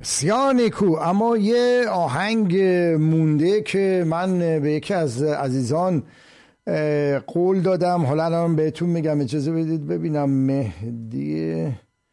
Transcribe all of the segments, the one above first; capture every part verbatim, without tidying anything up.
بسیار نیکو. اما یه آهنگ مونده که من به یکی از عزیزان قول دادم، حالا الان بهتون میگم، اجازه بدید ببینم. مهدی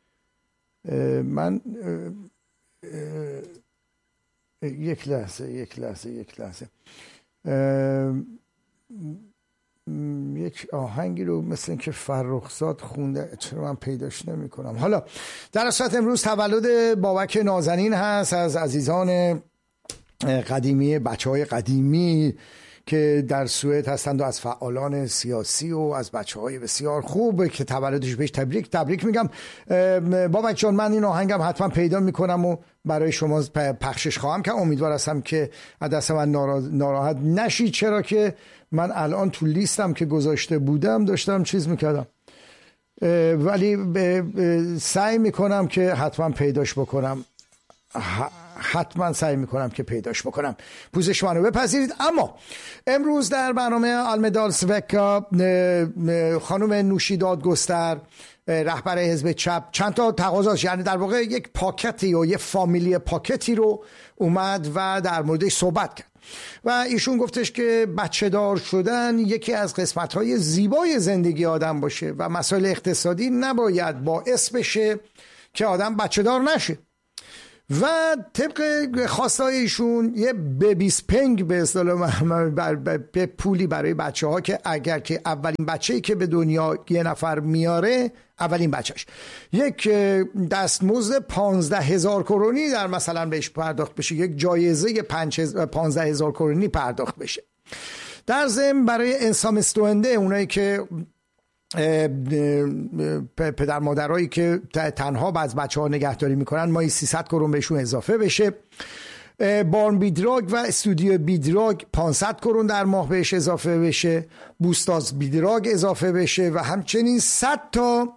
من یک لحظه یک لحظه یک لحظه یک آهنگی رو مثل که فرخزاد خونده، چرا من پیداش نمی کنم. حالا در اصل امروز تولد بابک نازنین هست، از عزیزان قدیمی، بچه های قدیمی که در سوئد هستند و از فعالان سیاسی و از بچه های بسیار خوب که تولدش بهش تبریک تبریک میگم. بابک جان، من این آهنگم حتما پیدا میکنم و برای شما پخشش خواهم که امیدوار هستم که از دست من ناراحت نشید، چرا که من الان تو لیستم که گذاشته بودم داشتم چیز میکردم، ولی سعی میکنم که حتما پیداش بکنم، حتما سعی میکنم که پیداش بکنم. پوزش منو بپذیرید. اما امروز در برنامه آلمدالسوکا خانم نوشی دادگستر، رهبر حزب چپ، چند تا تقاضاش، یعنی در واقع یک پاکتی و یک فامیلی پاکتی رو اومد و در موردش صحبت کرد و ایشون گفتش که بچه دار شدن یکی از قسمت‌های زیبای زندگی آدم باشه و مسائل اقتصادی نباید باعث بشه که آدم بچه دار نشه و طبق خواستای ایشون یه بیبیس پنگ به اصطلاح پولی برای بچه ها که اگر که اولین بچه‌ای که به دنیا یه نفر میاره، اولین بچهش، یک دستمزد پانزده هزار کرونی در مثلا بهش پرداخت بشه، یک جایزه پانزده هزار کرونی پرداخت بشه. در ضمن برای انسامستوئنده، اونایی که پدر مادرایی که تنها از بچه ها نگهداری میکنن، مایی سیصد کرون بهشون اضافه بشه. بارن بیدراگ و استودیو بیدراگ پانصد کرون در ماه بهش اضافه بشه. بوستاز بیدراگ اضافه بشه و همچنین صد تا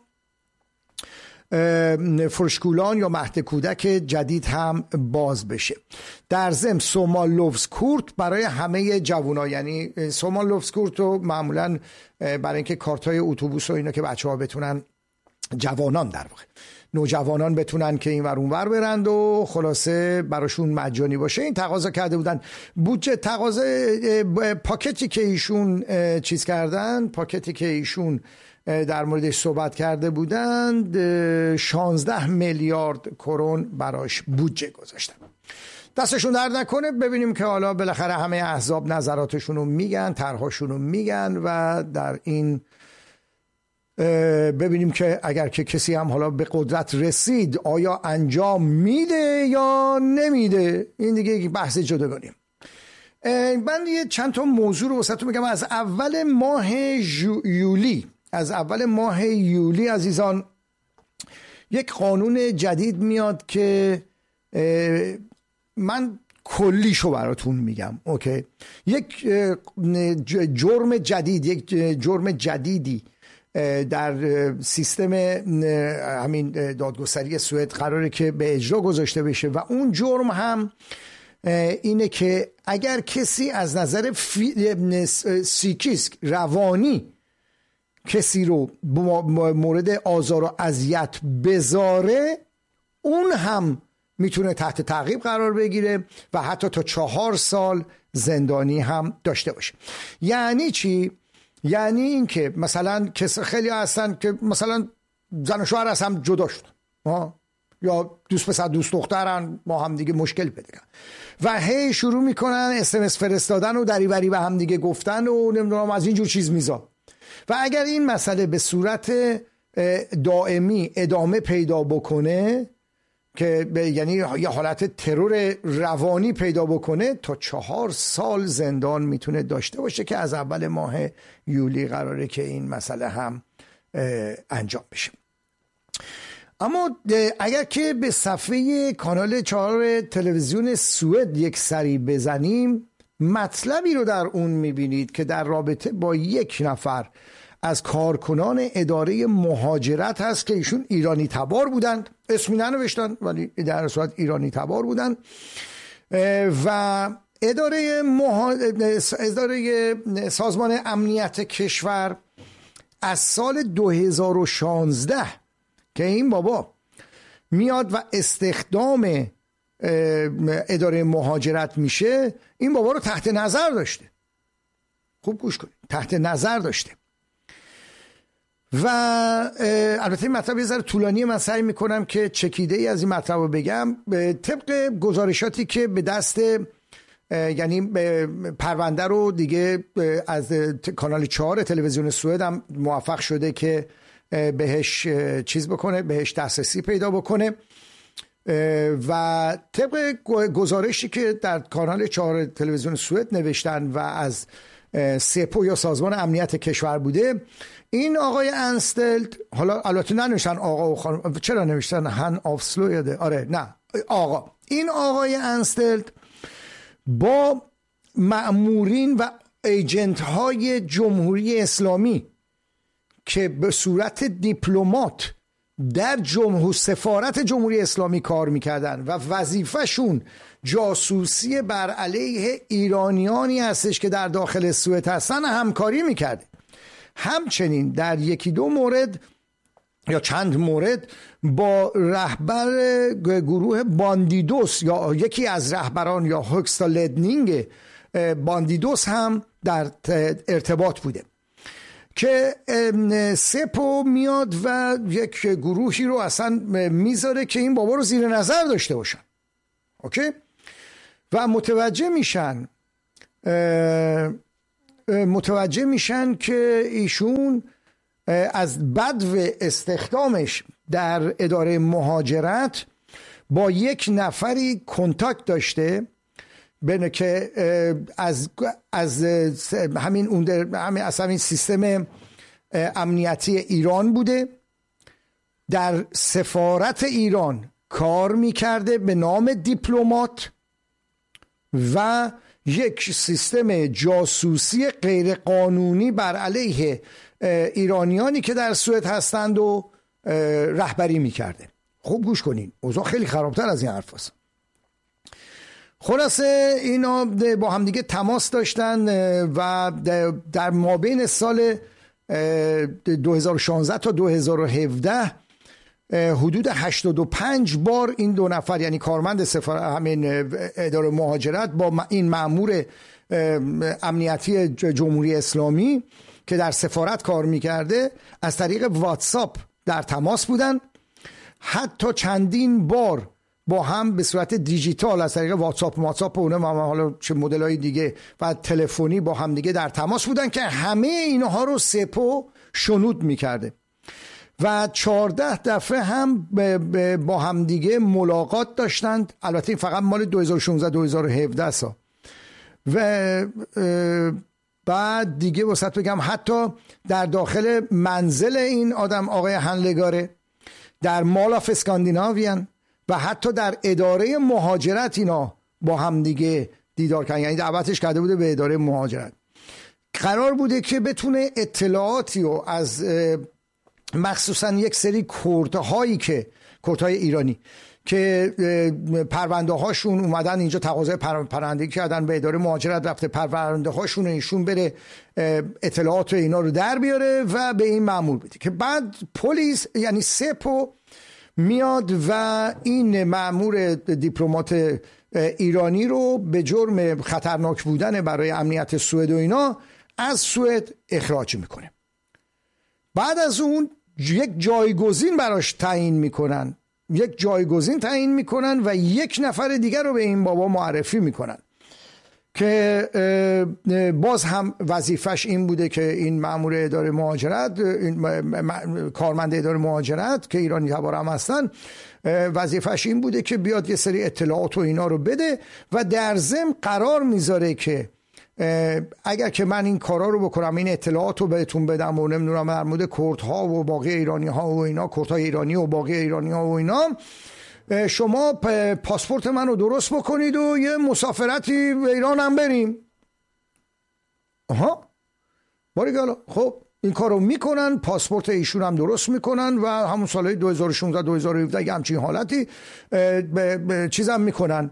فرشکولان یا مهد کودک جدید هم باز بشه. در ضمن سومال لوفسکورت برای همه جوونا، یعنی سومال لوفسکورت رو معمولا برای اینکه کارتای اتوبوس و اینا که بچه ها بتونن، جوانان در واقع نوجوانان بتونن که این ور اون ور برند و خلاصه براشون مجانی باشه، این تقاضا کرده بودن. بودجه تقاضا پاکتی که ایشون چیز کردن، پاکتی که ایشون در موردش صحبت کرده بودند، شانزده میلیارد کرون براش بودجه گذاشتن. دستشون درد نکنه. ببینیم که حالا بالاخره همه احزاب نظراتشون رو میگن، طرحشون رو میگن و در این ببینیم که اگر که کسی هم حالا به قدرت رسید آیا انجام میده یا نمیده، این دیگه یک بحث جداگانیه. من یه چند تا موضوع رو واسهتون میگم. از اول ماه یولی از اول ماه یولی عزیزان یک قانون جدید میاد که من کلیشو براتون میگم. اوکی، یک جرم جدید یک جرم جدیدی در سیستم همین دادگستری سوئد قراره که به اجرا گذاشته بشه و اون جرم هم اینه که اگر کسی از نظر سیکیسک روانی کسی رو مورد آزار و اذیت بذاره، اون هم میتونه تحت تعقیب قرار بگیره و حتی تا چهار سال زندانی هم داشته باشه. یعنی چی؟ یعنی این که مثلا خیلی هستن که مثلا زن و شوهر از هم جدا شد یا دوست پسر دوست دخترن، با هم دیگه مشکل پیدا کردن و هی شروع میکنن اس ام اس فرستادن و دریوری به هم دیگه گفتن و نمیدونم از این جور چیز میزا. و اگر این مسئله به صورت دائمی ادامه پیدا بکنه، که یعنی یه حالت ترور روانی پیدا بکنه، تا چهار سال زندان میتونه داشته باشه که از اول ماه یولی قراره که این مسئله هم انجام بشه. اما اگر که به صفحه کانال چهار تلویزیون سوئد یک سری بزنیم، مطلبی رو در اون میبینید که در رابطه با یک نفر از کارکنان اداره مهاجرت هست که ایشون ایرانی تبار بودند، اسمی ننوشتن ولی در صورت ایرانی تبار بودند و اداره, مها... اداره سازمان امنیت کشور از سال دو هزار و شانزده که این بابا میاد و استخدام اداره مهاجرت میشه، این بابا رو تحت نظر داشته. خوب گوش کنید، تحت نظر داشته. و البته این مطلب یه ذره طولانیه، من سعی میکنم که چکیده ای از این مطلب رو بگم. طبق گزارشاتی که به دست یعنی پرونده رو دیگه از کانال چهار تلویزیون سوئد هم موفق شده که بهش چیز بکنه، بهش دسترسی پیدا بکنه و طبق گزارشی که در کانال چهار تلویزیون سوئد نوشتن و از سپو یا سازمان امنیت کشور بوده، این آقای انستلت، حالا البته ننوشتن آقا و خانم، چرا نوشتن هن آفسلو یاده؟ آره نه آقا، این آقای انستلت با مأمورین و ایجنت های جمهوری اسلامی که به صورت دیپلمات در جمهور سفارت جمهوری اسلامی کار میکردن و وظیفهشون جاسوسی بر علیه ایرانیانی هستش که در داخل سوئد هستن همکاری میکرده. همچنین در یکی دو مورد یا چند مورد با رهبر گروه باندیدوس یا یکی از رهبران یا هوکستا لدنینگ باندیدوس هم در ارتباط بوده که سپو میاد و یک گروهی رو اصلا میذاره که این بابا رو زیر نظر داشته باشن. اوکی؟ و متوجه میشن متوجه میشن که ایشون از بدو استخدامش در اداره مهاجرت با یک نفری کنتاکت داشته بینه که از از همین اون همین از همین سیستم امنیتی ایران بوده، در سفارت ایران کار میکرده به نام دیپلمات و یک سیستم جاسوسی غیر قانونی بر علیه ایرانیانی که در سوئد هستند و رهبری میکرده. خوب گوش کنین، اوضاع خیلی خرابتر از این حرف هست. خلاصه اینا با همدیگه تماس داشتن و در مابین سال دو هزار و شانزده تا دو هزار و هفده حدود هشتاد و پنج بار این دو نفر، یعنی کارمند سفارت همین اداره مهاجرت با این مأمور امنیتی جمهوری اسلامی که در سفارت کار میکرده، از طریق واتساپ در تماس بودن. حتی چندین بار با هم به صورت دیجیتال از طریق واتساپ واتساپ و اونم حالا چه مدل‌های دیگه و تلفنی با هم دیگه در تماس بودن که همه اینها رو سپو شنود میکرده و چهارده دفعه هم با هم دیگه ملاقات داشتند. البته این فقط مال دو هزار و شانزده دو هزار و هفده سا و بعد دیگه واسط بگم حتی در داخل منزل این آدم آقای هنلگاره در مال آف اسکاندیناویان و حتی در اداره مهاجرت اینا با هم دیگه دیدار کردن، یعنی دعوتش کرده بوده به اداره مهاجرت. قرار بوده که بتونه اطلاعاتی رو از مخصوصا یک سری کردهایی که کردهای ایرانی که پرونده هاشون اومدن اینجا تقاضای پرونده کردن به اداره مهاجرت، رفته پرونده هاشون ایشون بره اطلاعات اینا رو در بیاره و به این مأمور بده که بعد پلیس یعنی سپو میاد و این مأمور دیپلمات ایرانی رو به جرم خطرناک بودن برای امنیت سوئد و اینا از سوئد اخراج میکنه. بعد از اون یک جایگزین براش تعیین میکنن یک جایگزین تعیین میکنن و یک نفر دیگر رو به این بابا معرفی میکنن که باز هم وظیفش این بوده که این مأمور اداره مهاجرت، این کارمند اداره مهاجرت که ایرانی تبار هم هستن، وظیفش این بوده که بیاد یه سری اطلاعات و اینا رو بده و در ضمن قرار میذاره که اگر که من این کارا رو بکنم، این اطلاعات رو بهتون بدم و نمیدونم در مورد کردها و باقی ایرانی ها و اینا، کردهای ایرانی و باقی ایرانی ها و اینا، شما پاسپورت من رو درست بکنید و یه مسافرتی به ایران هم بریم. آها باریکلا. خب این کار رو میکنن، پاسپورت ایشون هم درست میکنن و همون سالهای دو هزار و شانزده دو هزار و هفده همچین حالتی چیز هم میکنن،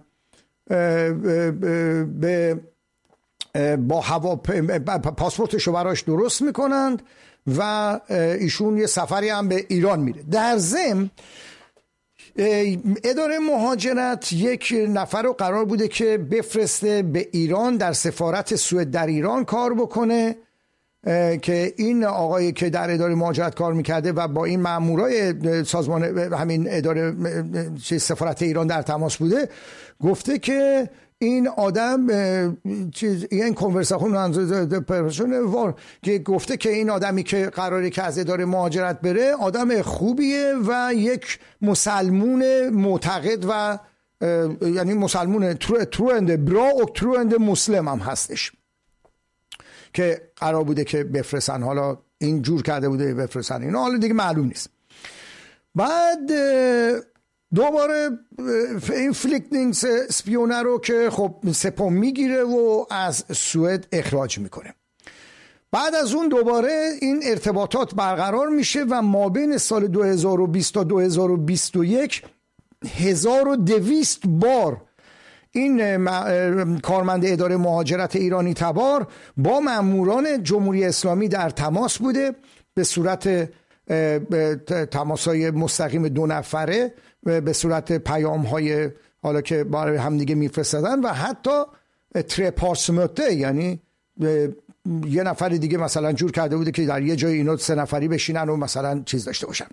به با هوا پاسپورتش رو براش درست میکنند و ایشون یه سفری هم به ایران میره. در ضمن اداره مهاجرت یک نفر رو قرار بوده که بفرسته به ایران، در سفارت سوئد در ایران کار بکنه، که این آقایی که در اداره مهاجرت کار میکرده و با این مامورای سازمان همین اداره سفارت ایران در تماس بوده، گفته که این آدم چیز این کنورساسیون وار که گفته که این آدمی که قراره که از اداره مهاجرت بره آدم خوبیه و یک مسلمون معتقد و یعنی مسلمون تروند برا و تروند مسلم هم هستش که قرار بوده که بفرستن. حالا این جور کرده بوده بفرستن اینا، حالا دیگه معلوم نیست. بعد دوباره این فلیکتینگ اسپیونه رو که خب سپاه میگیره و از سوئد اخراج میکنه. بعد از اون دوباره این ارتباطات برقرار میشه و مابین سال دو هزار و بیست تا دو هزار و بیست و یک هزار و دویست بار این کارمند اداره مهاجرت ایرانی تبار با ماموران جمهوری اسلامی در تماس بوده، به صورت تماس‌های مستقیم دو نفره، به صورت پیام‌های حالا که برای هم دیگه میفرستادن و حتی ترپارسموته، یعنی یه نفر دیگه مثلا جور کرده بوده که در یه جای اینا سه نفری بشینن و مثلا چیز داشته باشن.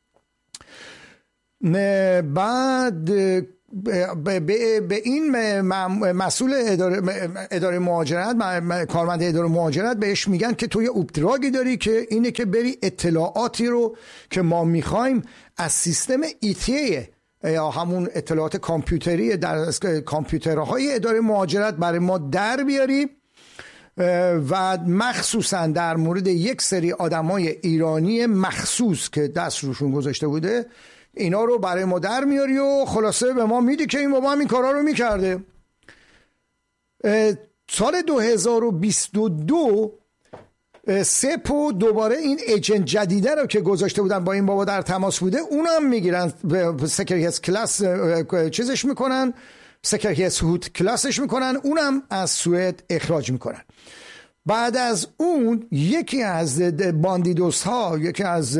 بعد به, به این مسئول اداره, اداره مهاجرت، کارمند اداره مهاجرت بهش میگن که تو یه اوپدراگی داری که اینه که بری اطلاعاتی رو که ما میخوایم از سیستم ایتیه یا همون اطلاعات کامپیوتری در کامپیوترهای اداره مهاجرت برای ما در بیاری و مخصوصا در مورد یک سری آدمای ایرانی مخصوص که دست روشون گذاشته بوده اینا رو برای ما در میاری و خلاصه به ما میدی که این بابا هم این کارا رو میکرده. سال دو هزار و بیست و دو سپو دوباره این ایجنت جدیده رو که گذاشته بودن با این بابا در تماس بوده اونم میگیرن، سکرهیس کلاس چیزش میکنن، سکرهیس هوت کلاسش میکنن، اونم از سوئد اخراج میکنن. بعد از اون یکی از باندیدوس ها، یکی از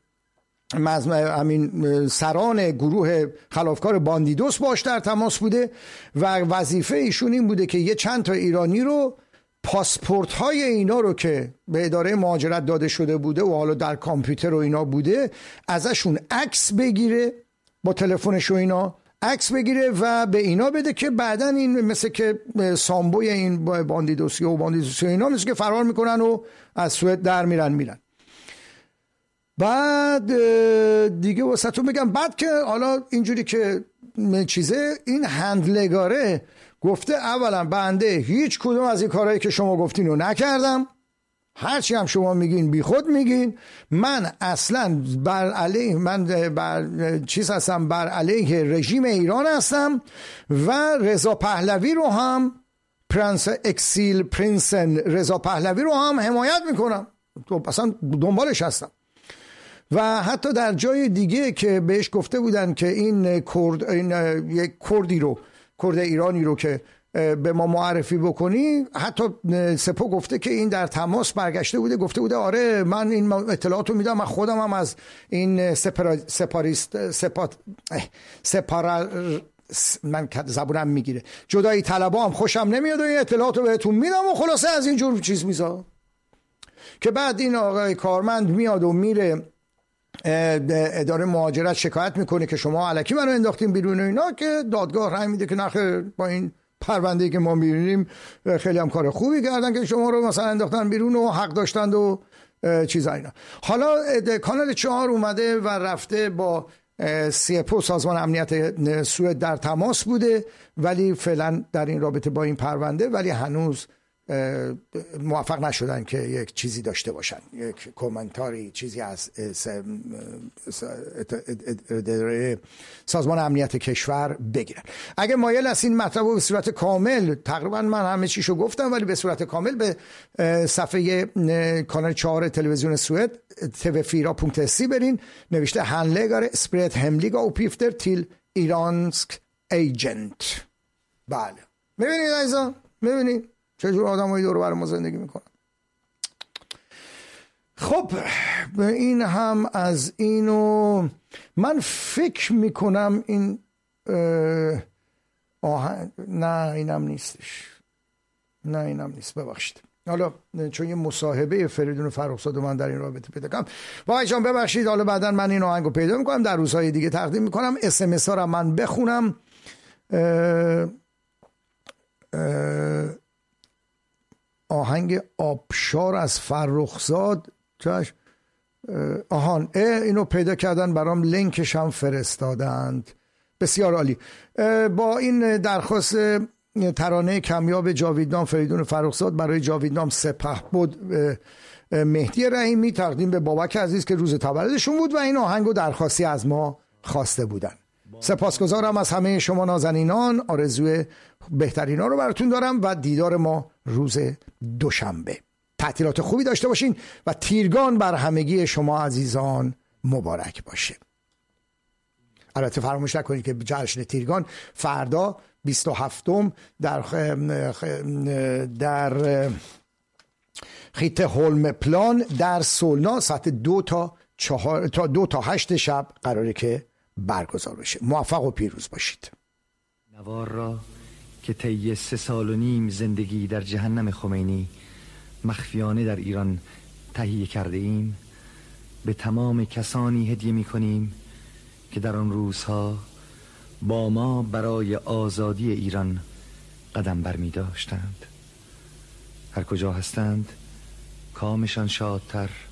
همین سران گروه خلافکار باندیدوس باش در تماس بوده و وظیفه ایشون این بوده که یه چند تا ایرانی رو پاسپورت های اینا رو که به اداره مهاجرت داده شده بوده و حالا در کامپیوتر و اینا بوده ازشون عکس بگیره، با تلفنش و اینا عکس بگیره و به اینا بده که بعدن این مثل که سامبوی این باندیدوسی و باندیدوسی و اینا مثل که فرار میکنن و از سوئد در میرن میرن. بعد دیگه واسهتون بگم، بعد که حالا اینجوری که چیزه این هندلگاره گفته اولا بنده هیچ کدوم از این کارهایی که شما گفتین رو نکردم، هرچی هم شما میگین بی خود میگین، من اصلا بر علیه من بر چیز هستم بر علیه رژیم ایران هستم و رضا پهلوی رو هم پرنس اکسیل پرنسن رضا پهلوی رو هم حمایت میکنم، تو اصلا دنبالش هستم. و حتی در جای دیگه که بهش گفته بودن که این کرد این یک کردی رو کرد ایرانی رو که به ما معرفی بکنی، حتی سپاه گفته که این در تماس برگشته بوده گفته بوده آره من این اطلاعاتو میدم، من خودم هم از این سپارا سپاریست سپات سپارا من زبونم میگیره جدایی طلبا هم خوشم نمیاد و این اطلاعاتو بهتون میدم و خلاصه از این جور چیز میذارم که بعد این آقای کارمند میاد و میره اداره مهاجرت شکایت میکنه که شما الکی منو انداختین بیرون اینا، که دادگاه رأی میده که نخیر با این پرونده‌ای که ما میبینیم خیلی هم کار خوبی کردن که شما رو مثلا انداختن بیرون و حق داشتند و چیزا اینا. حالا کانال چهار اومده و رفته با سیپو سازمان امنیت سوئد در تماس بوده ولی فعلا در این رابطه با این پرونده ولی هنوز موفق نشدن که یک چیزی داشته باشن، یک کامنتاری چیزی از سازمان امنیت کشور بگیرن. اگه مایل هستین مطلب رو به صورت کامل، تقریبا من همه چیشو گفتم ولی به صورت کامل، به صفحه کانال چهار تلویزیون سوئد تی وی fyra punkt se برین، نوشته handläggare spritt hemliga uppgifter till iransk agent. بله میبینید عزیزان، میبینید چجور آدم هایی دور بر ما زندگی میکنن. خب این هم از اینو. من فکر میکنم این آهنگ، نه اینم نیستش، نه اینم نیست، ببخشید. حالا چون یه مصاحبه فریدون فرخزاد من در این رابطه پیدا کردم، وای جان ببخشید، حالا بعدا من این آهنگو پیدا میکنم، در روزهای دیگه تقدیم میکنم. اس ام اس ها رو من بخونم. اه اه آهنگ آبشار از فرخزاد، چش آهان اینو پیدا کردن برام، لینکش هم فرستادند. بسیار عالی. با این درخواست ترانه کمیاب جاویدنام فریدون فرخزاد برای جاویدنام سپهبد مهدی رحیمی تقدیم به بابک عزیز که روز تولدشون بود و این آهنگو درخواستی از ما خواسته بودن. سپاسگزارم از همه شما نازنینان. آرزوی بهترین ها رو براتون دارم و دیدار ما روز دوشنبه. تعطیلات خوبی داشته باشین و تیرگان بر همگی شما عزیزان مبارک باشه. البته فراموش نکنید که جشن تیرگان فردا بیست و هفتم در در خیت هولم پلان در سولنا ساعت دو تا چهار تا دو تا هشت شب قراره که برگزار بشه. موفق و پیروز باشید. نوار را که طی سه سال و نیم زندگی در جهنم خمینی مخفیانه در ایران تهیه کرده ایم به تمام کسانی هدیه می کنیم که در آن روزها با ما برای آزادی ایران قدم برمی داشتند. هر کجا هستند کامشان شادتر،